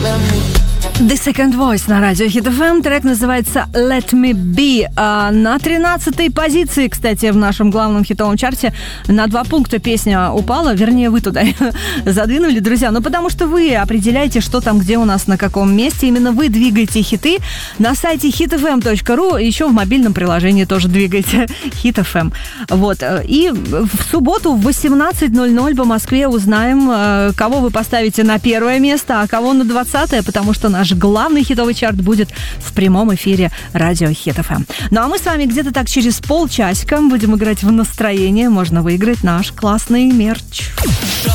The Second Voice на радио Hit FM. Трек называется Let Me Be. На 13-й позиции, кстати, в нашем главном хитовом чарте на 2 пункта песня упала. Вернее, вы туда задвинули, друзья. Ну, потому что вы определяете, что там, где у нас, на каком месте. Именно вы двигаете хиты. На сайте hitfm.ru, еще в мобильном приложении тоже двигаете Hit FM. Вот. И в субботу в 18:00 по Москве узнаем, кого вы поставите на первое место, а кого на 20-е, потому что наш главный хитовый чарт будет в прямом эфире радио Hit FM. Ну а мы с вами где-то так через полчасика будем играть в настроение. Можно выиграть наш классный мерч.